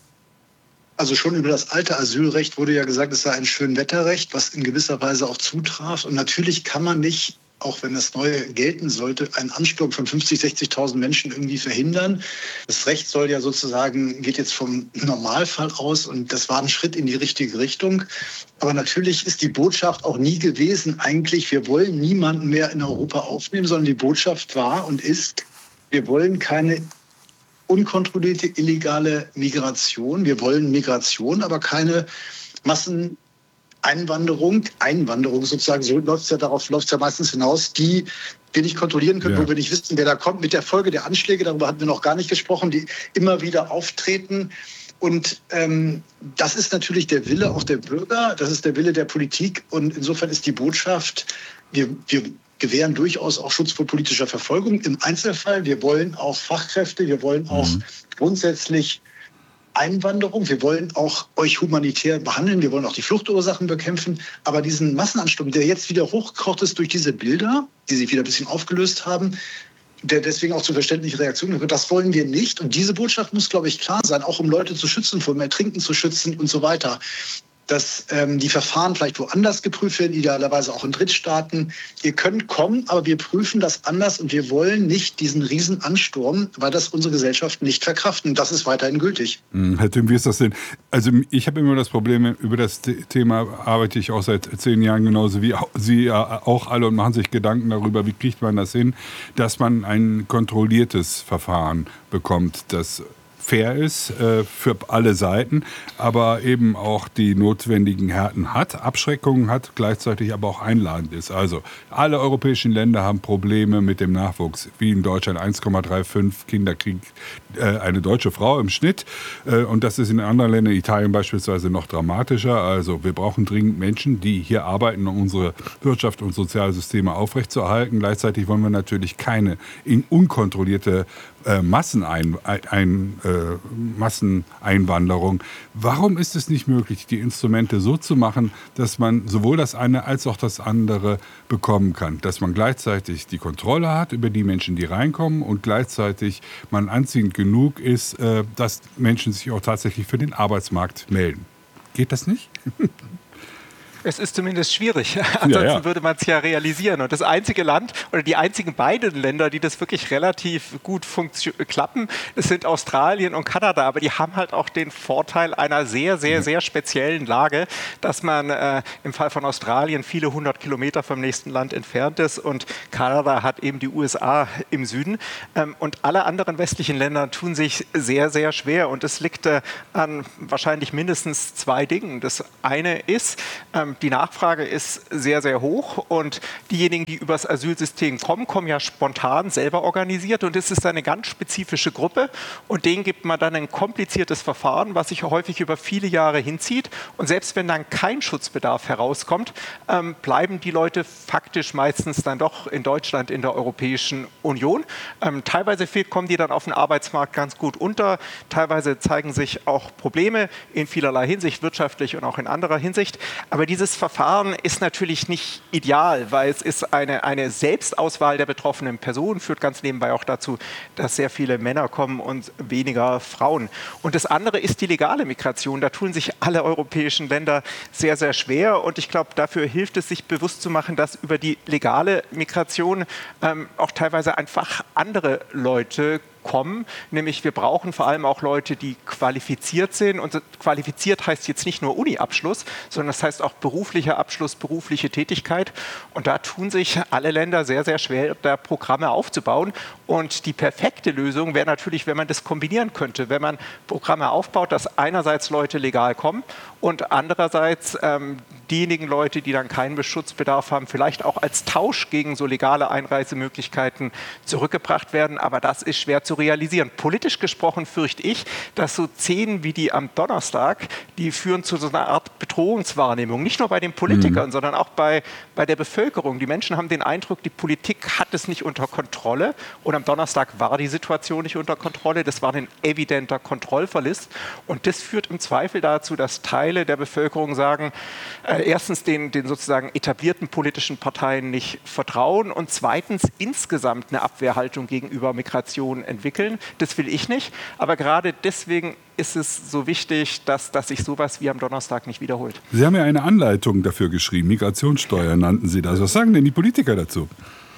Also schon über das alte Asylrecht wurde ja gesagt, es sei ein Schönwetterrecht, was in gewisser Weise auch zutraf. Und natürlich kann man nicht, auch wenn das Neue gelten sollte, einen Ansturm von fünfzigtausend, sechzigtausend Menschen irgendwie verhindern. Das Recht soll ja sozusagen, geht jetzt vom Normalfall aus und das war ein Schritt in die richtige Richtung. Aber natürlich ist die Botschaft auch nie gewesen, eigentlich, wir wollen niemanden mehr in Europa aufnehmen, sondern die Botschaft war und ist, wir wollen keine unkontrollierte illegale Migration. Wir wollen Migration, aber keine Massen Einwanderung, Einwanderung sozusagen, so läuft es ja darauf, läuft es ja meistens hinaus, die wir nicht kontrollieren können, ja. wo wir nicht wissen, wer da kommt, mit der Folge der Anschläge, darüber hatten wir noch gar nicht gesprochen, die immer wieder auftreten. Und ähm, das ist natürlich der Wille auch der Bürger, das ist der Wille der Politik. Und insofern ist die Botschaft, wir, wir gewähren durchaus auch Schutz vor politischer Verfolgung im Einzelfall. Wir wollen auch Fachkräfte, wir wollen auch mhm. grundsätzlich Einwanderung, wir wollen auch euch humanitär behandeln, wir wollen auch die Fluchtursachen bekämpfen. Aber diesen Massenansturm, der jetzt wieder hochgekocht ist durch diese Bilder, die sich wieder ein bisschen aufgelöst haben, der deswegen auch zu verständlichen Reaktionen führt, das wollen wir nicht. Und diese Botschaft muss, glaube ich, klar sein, auch um Leute zu schützen, vor dem Ertrinken zu schützen und so weiter. Dass ähm, die Verfahren vielleicht woanders geprüft werden, idealerweise auch in Drittstaaten. Ihr könnt kommen, aber wir prüfen das anders und wir wollen nicht diesen Riesenansturm, weil das unsere Gesellschaft nicht verkraften. Das ist weiterhin gültig. Hm, Herr Tim, wie ist das denn? Also ich habe immer das Problem, über das Thema arbeite ich auch seit zehn Jahren genauso wie Sie auch alle und machen sich Gedanken darüber, wie kriegt man das hin, dass man ein kontrolliertes Verfahren bekommt, das fair ist äh, für alle Seiten, aber eben auch die notwendigen Härten hat, Abschreckungen hat, gleichzeitig aber auch einladend ist. Also alle europäischen Länder haben Probleme mit dem Nachwuchs, wie in Deutschland eins Komma fünfunddreißig Kinder kriegt äh, eine deutsche Frau im Schnitt äh, und das ist in anderen Ländern, Italien beispielsweise, noch dramatischer. Also wir brauchen dringend Menschen, die hier arbeiten, um unsere Wirtschaft und Sozialsysteme aufrechtzuerhalten. Gleichzeitig wollen wir natürlich keine in unkontrollierte Äh, Massenein, ein, äh, Masseneinwanderung. Warum ist es nicht möglich, die Instrumente so zu machen, dass man sowohl das eine als auch das andere bekommen kann? Dass man gleichzeitig die Kontrolle hat über die Menschen, die reinkommen und gleichzeitig man anziehend genug ist, äh, dass Menschen sich auch tatsächlich für den Arbeitsmarkt melden. Geht das nicht? Es ist zumindest schwierig. Ansonsten ja, ja. würde man es ja realisieren. Und das einzige Land oder die einzigen beiden Länder, die das wirklich relativ gut klappen, das sind Australien und Kanada. Aber die haben halt auch den Vorteil einer sehr, sehr, sehr speziellen Lage, dass man äh, im Fall von Australien viele hundert Kilometer vom nächsten Land entfernt ist und Kanada hat eben die U S A im Süden. Ähm, und alle anderen westlichen Länder tun sich sehr, sehr schwer. Und das liegt äh, an wahrscheinlich mindestens zwei Dingen. Das eine ist, ähm, die Nachfrage ist sehr, sehr hoch und diejenigen, die übers Asylsystem kommen, kommen ja spontan selber organisiert und es ist eine ganz spezifische Gruppe und denen gibt man dann ein kompliziertes Verfahren, was sich häufig über viele Jahre hinzieht und selbst wenn dann kein Schutzbedarf herauskommt, ähm, bleiben die Leute faktisch meistens dann doch in Deutschland, in der Europäischen Union. Ähm, teilweise kommen die dann auf den Arbeitsmarkt ganz gut unter, teilweise zeigen sich auch Probleme in vielerlei Hinsicht, wirtschaftlich und auch in anderer Hinsicht, aber dieses Verfahren ist natürlich nicht ideal, weil es ist eine, eine Selbstauswahl der betroffenen Personen, führt ganz nebenbei auch dazu, dass sehr viele Männer kommen und weniger Frauen. Und das andere ist die legale Migration. Da tun sich alle europäischen Länder sehr, sehr schwer. Und ich glaube, dafür hilft es, sich bewusst zu machen, dass über die legale Migration ähm, auch teilweise einfach andere Leute kommen, nämlich wir brauchen vor allem auch Leute, die qualifiziert sind und qualifiziert heißt jetzt nicht nur Uni-Abschluss, sondern das heißt auch beruflicher Abschluss, berufliche Tätigkeit und da tun sich alle Länder sehr, sehr schwer, da Programme aufzubauen und die perfekte Lösung wäre natürlich, wenn man das kombinieren könnte, wenn man Programme aufbaut, dass einerseits Leute legal kommen und andererseits ähm, diejenigen Leute, die dann keinen Schutzbedarf haben, vielleicht auch als Tausch gegen so legale Einreisemöglichkeiten zurückgebracht werden, aber das ist schwer zu realisieren. Politisch gesprochen fürchte ich, dass so Szenen wie die am Donnerstag, die führen zu so einer Art Bedrohungswahrnehmung, nicht nur bei den Politikern, mhm. sondern auch bei, bei der Bevölkerung. Die Menschen haben den Eindruck, die Politik hat es nicht unter Kontrolle und am Donnerstag war die Situation nicht unter Kontrolle, das war ein evidenter Kontrollverlust und das führt im Zweifel dazu, dass Teile der Bevölkerung sagen, äh, erstens den, den sozusagen etablierten politischen Parteien nicht vertrauen und zweitens insgesamt eine Abwehrhaltung gegenüber Migration entwickeln. Das will ich nicht, aber gerade deswegen ist es so wichtig, dass, dass sich sowas wie am Donnerstag nicht wiederholt. Sie haben ja eine Anleitung dafür geschrieben, Migrationssteuer nannten Sie das. Was sagen denn die Politiker dazu?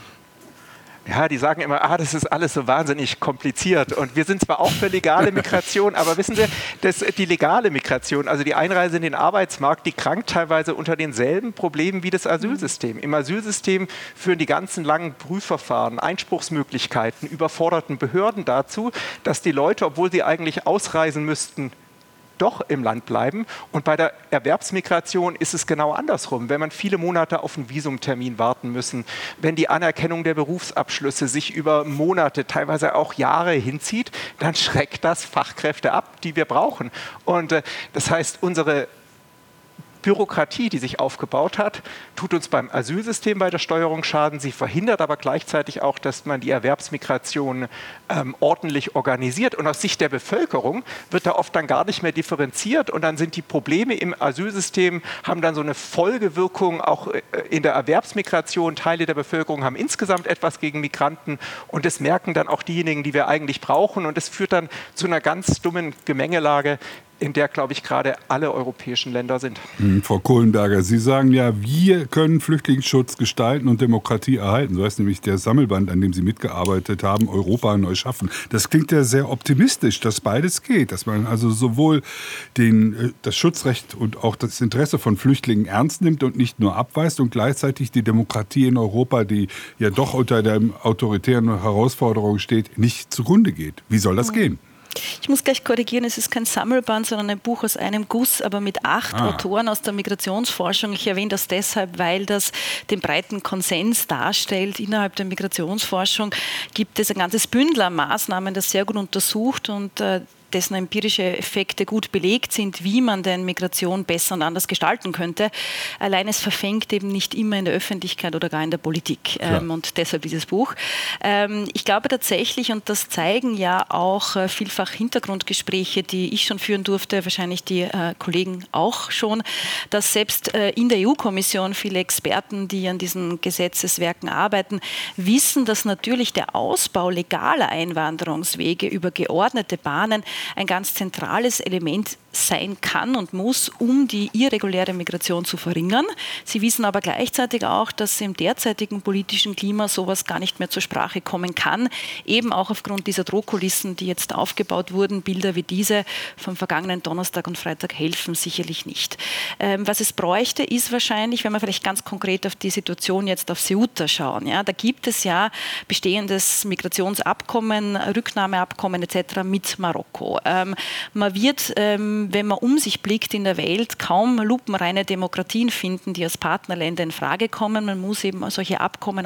Ja, die sagen immer, ah, das ist alles so wahnsinnig kompliziert. Und wir sind zwar auch für legale Migration, aber wissen Sie, dass die legale Migration, also die Einreise in den Arbeitsmarkt, die krankt teilweise unter denselben Problemen wie das Asylsystem. Im Asylsystem führen die ganzen langen Prüfverfahren, Einspruchsmöglichkeiten, überforderten Behörden dazu, dass die Leute, obwohl sie eigentlich ausreisen müssten, doch im Land bleiben. Und bei der Erwerbsmigration ist es genau andersrum. Wenn man viele Monate auf einen Visumtermin warten müssen, wenn die Anerkennung der Berufsabschlüsse sich über Monate, teilweise auch Jahre hinzieht, dann schreckt das Fachkräfte ab, die wir brauchen. Und äh, das heißt, unsere Bürokratie, die sich aufgebaut hat, tut uns beim Asylsystem bei der Steuerung Schaden. Sie verhindert aber gleichzeitig auch, dass man die Erwerbsmigration ähm, ordentlich organisiert. Und aus Sicht der Bevölkerung wird da oft dann gar nicht mehr differenziert. Und dann sind die Probleme im Asylsystem, haben dann so eine Folgewirkung auch in der Erwerbsmigration. Teile der Bevölkerung haben insgesamt etwas gegen Migranten. Und das merken dann auch diejenigen, die wir eigentlich brauchen. Und das führt dann zu einer ganz dummen Gemengelage, in der, glaube ich, gerade alle europäischen Länder sind. Hm, Frau Kohlenberger, Sie sagen ja, wir können Flüchtlingsschutz gestalten und Demokratie erhalten. So heißt nämlich der Sammelband, an dem Sie mitgearbeitet haben, Europa neu schaffen. Das klingt ja sehr optimistisch, dass beides geht. Dass man also sowohl den, das Schutzrecht und auch das Interesse von Flüchtlingen ernst nimmt und nicht nur abweist und gleichzeitig die Demokratie in Europa, die ja doch unter der autoritären Herausforderung steht, nicht zugrunde geht. Wie soll das gehen? Ich muss gleich korrigieren, es ist kein Sammelband, sondern ein Buch aus einem Guss, aber mit acht ah. Autoren aus der Migrationsforschung. Ich erwähne das deshalb, weil das den breiten Konsens darstellt. Innerhalb der Migrationsforschung gibt es ein ganzes Bündel an Maßnahmen, das sehr gut untersucht und äh, dessen empirische Effekte gut belegt sind, wie man denn Migration besser und anders gestalten könnte. Allein es verfängt eben nicht immer in der Öffentlichkeit oder gar in der Politik. Ähm, und deshalb dieses Buch. Ähm, ich glaube tatsächlich, und das zeigen ja auch äh, vielfach Hintergrundgespräche, die ich schon führen durfte, wahrscheinlich die äh, Kollegen auch schon, dass selbst äh, in der E U-Kommission viele Experten, die an diesen Gesetzeswerken arbeiten, wissen, dass natürlich der Ausbau legaler Einwanderungswege über geordnete Bahnen ein ganz zentrales Element sein kann und muss, um die irreguläre Migration zu verringern. Sie wissen aber gleichzeitig auch, dass im derzeitigen politischen Klima sowas gar nicht mehr zur Sprache kommen kann, eben auch aufgrund dieser Drohkulissen, die jetzt aufgebaut wurden. Bilder wie diese vom vergangenen Donnerstag und Freitag helfen sicherlich nicht. Ähm, was es bräuchte, ist wahrscheinlich, wenn wir vielleicht ganz konkret auf die Situation jetzt auf Ceuta schauen. Ja, da gibt es ja bestehendes Migrationsabkommen, Rücknahmeabkommen et cetera mit Marokko. Ähm, man wird ähm, wenn man um sich blickt in der Welt, kaum lupenreine Demokratien finden, die als Partnerländer in Frage kommen. Man muss eben solche Abkommen